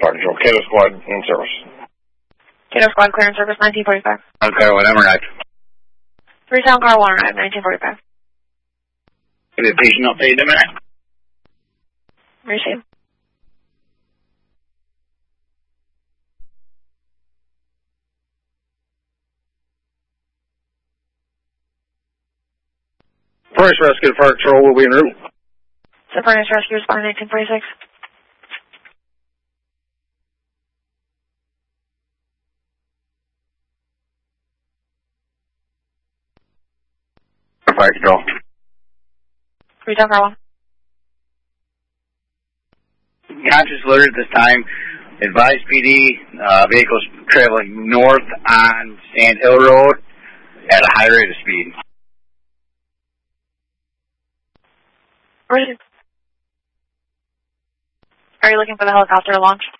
Fire Control. Cato Squad in service. Cato Squad clear in service, 1945. Okay, whatever, right. 3-Town car 1 arrived, 1945. Give me a patient update in a minute. Receive. Furnace Rescue to Fire Control will be en route. The Furnace Rescue respond 1946. Fire Control. 3-Town car 1. Conscious alert at this time. Advise PD, vehicles traveling north on Sand Hill Road at a high rate of speed. Are you looking for the helicopter to launch?